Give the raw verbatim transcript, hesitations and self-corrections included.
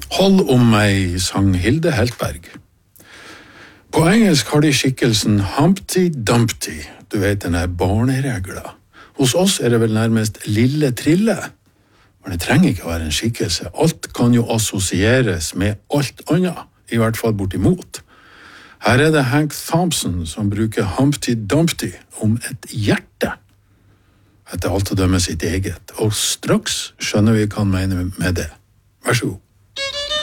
Hold om meg, sang Hilde Heltberg. På engelsk har de skikkelsen Humpty Dumpty, du vet den her barneregla. Hos oss er det vel nærmest Lille Trille. Men det trenger ikke å være en skikkelse. Alt kan jo assosieres med alt annet, i hvert fall bortimot. Her er det Hank Thompson som bruker Humpty Dumpty om et hjerte. Etter alt å dømme sitt eget. Og straks skjønner vi hva han mener med det. Vær så god.